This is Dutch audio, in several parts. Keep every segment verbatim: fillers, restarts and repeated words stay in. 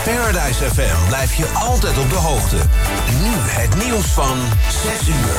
Paradise F M blijft je altijd op de hoogte. Nu het nieuws van zes uur.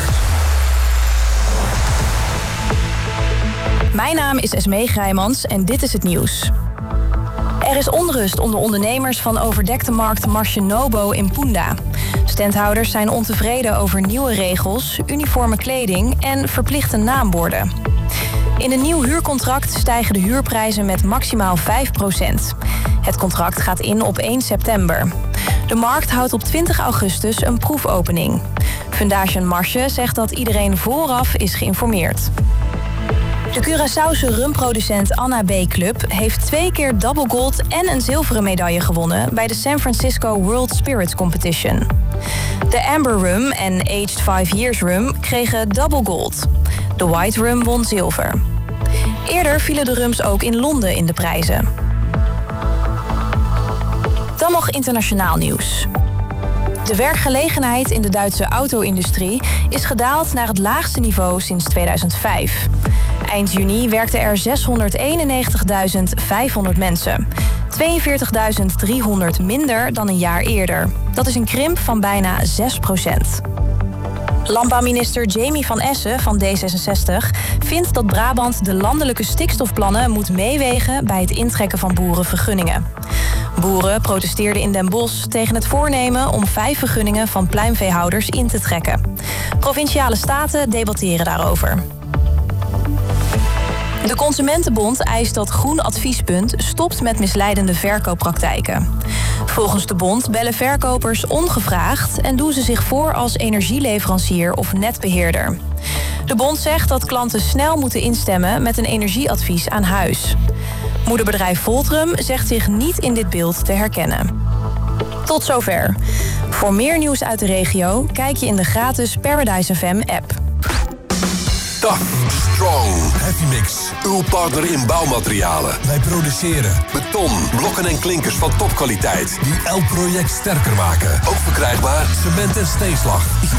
Mijn naam is Esmee Grijmans en dit is het nieuws. Er is onrust onder ondernemers van overdekte markt Marche Nobo in Punda. Standhouders zijn ontevreden over nieuwe regels, uniforme kleding en verplichte naamborden. In een nieuw huurcontract stijgen de huurprijzen met maximaal vijf procent. Het contract gaat in op één september. De markt houdt op twintig augustus een proefopening. Fundation Marche zegt dat iedereen vooraf is geïnformeerd. De Curaçaose rumproducent Anna B. Club heeft twee keer double gold en een zilveren medaille gewonnen bij de San Francisco World Spirits Competition. De Amber Rum en Aged five Years Rum kregen double gold. De White Rum won zilver. Eerder vielen de rums ook in Londen in de prijzen. Dan nog internationaal nieuws. De werkgelegenheid in de Duitse auto-industrie is gedaald naar het laagste niveau sinds tweeduizend vijf. Eind juni werkten er zeshonderdeenennegentigduizend vijfhonderd mensen. tweeënveertigduizend driehonderd minder dan een jaar eerder. Dat is een krimp van bijna zes procent. Landbouwminister Jamie van Essen van D zesenzestig vindt dat Brabant de landelijke stikstofplannen moet meewegen bij het intrekken van boerenvergunningen. Boeren protesteerden in Den Bosch tegen het voornemen om vijf vergunningen van pluimveehouders in te trekken. Provinciale staten debatteren daarover. De Consumentenbond eist dat Groen Adviespunt stopt met misleidende verkooppraktijken. Volgens de bond bellen verkopers ongevraagd en doen ze zich voor als energieleverancier of netbeheerder. De bond zegt dat klanten snel moeten instemmen met een energieadvies aan huis. Moederbedrijf Voltrum zegt zich niet in dit beeld te herkennen. Tot zover. Voor meer nieuws uit de regio kijk je in de gratis Paradise F M-app. Tough, strong, heavy mix. Uw partner in bouwmaterialen. Wij produceren Beton, blokken en klinkers van topkwaliteit. die elk project sterker maken. Ook verkrijgbaar Cement en steenslag.